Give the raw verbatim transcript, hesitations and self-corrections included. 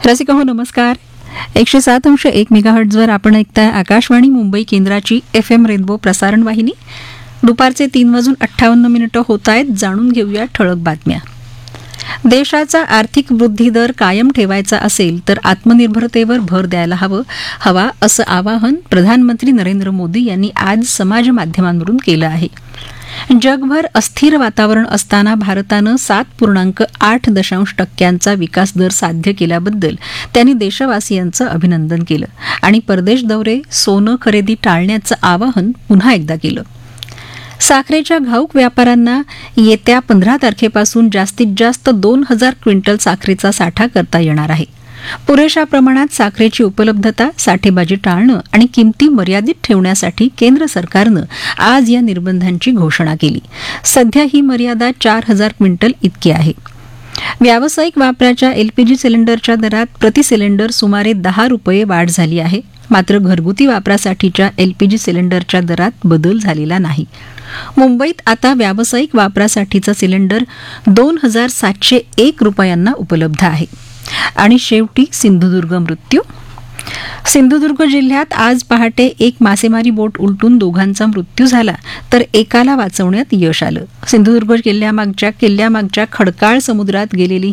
रसिका हो नमस्कार. एकशे सात अंश एक मेगाहर्ट्झवर आपण ऐकताय आकाशवाणी मुंबई केंद्राची एफ एम रेनबो प्रसारण वाहिनी. दुपारचे तीन वाजून अठ्ठावन्न मिनिटं होत आहेत. जाणून घेऊया ठळक बातम्या. देशाचा आर्थिक वृद्धी दर कायम ठेवायचा असेल तर आत्मनिर्भरतेवर भर द्यायला हवं हवा असं आवाहन प्रधानमंत्री नरेंद्र मोदी यांनी आज समाज माध्यमांवरून केलं आहे. जगभर अस्थिर वातावरण असताना भारतानं सात पूर्णांक आठ दशांश टक्क्यांचा विकास दर साध्य केल्याबद्दल त्यांनी देशवासियांचं अभिनंदन केलं आणि परदेश दौरे, सोनं खरेदी टाळण्याचं आवाहन पुन्हा एकदा केलं. साखरेच्या घाऊक व्यापाऱ्यांना येत्या पंधरा तारखेपासून जास्तीत जास्त दोन हजार क्विंटल साखरेचा साठा करता येणार आहे. पुरेशा प्रमाणात साखरेची उपलब्धता, साठेबाजी टाळणं आणि किमती मर्यादित ठेवण्यासाठी केंद्र सरकारनं आज या निर्बंधांची घोषणा केली. सध्या ही मर्यादा चार हजार क्विंटल इतकी आहे. व्यावसायिक वापराच्या एलपीजी सिलेंडरच्या दरात प्रति सिलेंडर सुमारे दहा रुपये वाढ झाली आहे. मात्र घरगुती वापरासाठीच्या एलपीजी सिलेंडरच्या दरात बदल झालेला नाही. मुंबईत आता व्यावसायिक वापरासाठीचा सिलेंडर दोन हजार सातशे एक रुपयांना उपलब्ध आहे. आणि शेवटी सिंधुदुर्ग मृत्यू. सिंधुदुर्ग जिल्ह्यात आज पहाटे एक मासेमारी बोट उलटून दोघांचा मृत्यू झाला तर एकाला वाचवण्यात यश आलं. सिंधुदुर्ग किल्ल्यामागच्या किल्ल्यामागच्या खडकाळ समुद्रात गेलेली